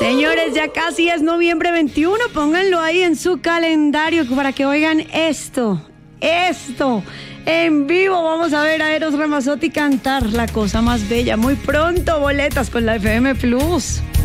Señores, ya casi es noviembre 21. Pónganlo ahí en su calendario para que oigan esto. En vivo vamos a ver a Eros Ramazzotti cantar La Cosa Más Bella. Muy pronto, boletas con la FM Plus.